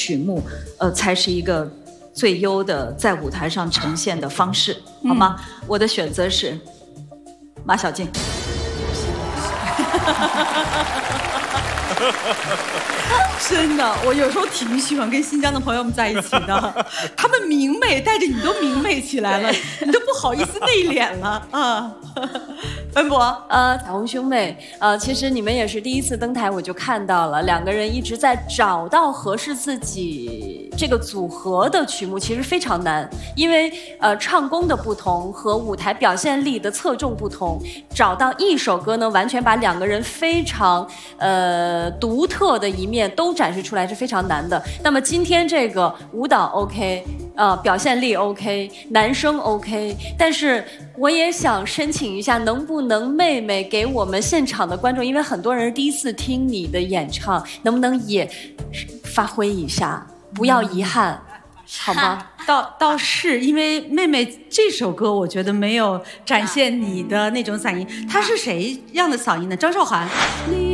曲目，才是一个最优的在舞台上呈现的方式，好吗？我的选择是马小静。 真的，我有时候挺喜欢跟新疆的朋友们在一起的，他们明媚，带着你都明媚起来了，你都不好意思内敛了啊。文博， 彩虹兄妹，其实你们也是第一次登台，我就看到了两个人一直在找到合适自己这个组合的曲目，其实非常难，因为唱功的不同和舞台表现力的侧重不同，找到一首歌呢，完全把两个人非常独特的一面都展示出来是非常难的。那么今天这个舞蹈 OK。表现力 OK， 男生 OK， 但是我也想申请一下，能不能妹妹给我们现场的观众，因为很多人是第一次听你的演唱，能不能也发挥一下，不要遗憾，好吗？ 倒是因为妹妹这首歌，我觉得没有展现你的那种嗓音，她是谁样的嗓音呢？张韶涵。